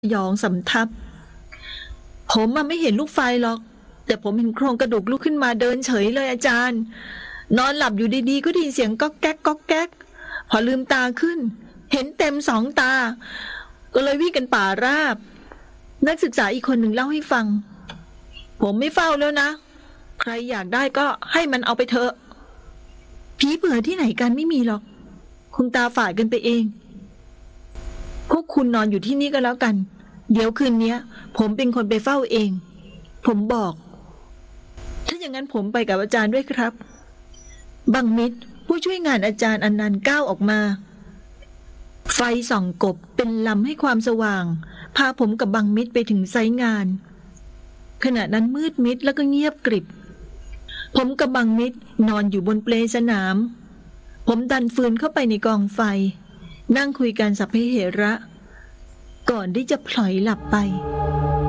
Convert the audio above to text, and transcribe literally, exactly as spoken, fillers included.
ยองสำทับผมมันไม่เห็นลูกไฟหรอกแต่ผมเห็นโครงกระดูกลุกขึ้นมาเดินเฉยเลยอาจารย์นอนหลับอยู่ดีๆก็ได้ยินเสียงก๊อกแก๊กก๊อกแก๊กพอลืมตาขึ้นเห็นเต็มสองตาก็เลยวิ่งกันป่าราบนักศึกษาอีกคนหนึ่งเล่าให้ฟังผมไม่เฝ้าแล้วนะใครอยากได้ก็ให้มันเอาไปเถอะผีเบื่อที่ไหนกันไม่มีหรอกคงตาฝาดกันไปเองพวกคุณนอนอยู่ที่นี่ก็แล้วกันเดี๋ยวคืนนี้ผมเป็นคนไปเฝ้าเองผมบอกถ้าอย่างนั้นผมไปกับอาจารย์ด้วยครับบังมิตรผู้ช่วยงานอาจารย์อนันต์ก้าวออกมาไฟส่องกบเป็นลำให้ความสว่างพาผมกับบังมิตรไปถึงไซต์งานขณะนั้นมืดมิดแล้วก็เงียบกริบผมกับบังมิตรนอนอยู่บนเปลสนามผมดันฟืนเข้าไปในกองไฟนั่งคุยกันสัพเพเหระก่อนที่จะพลอยหลับไป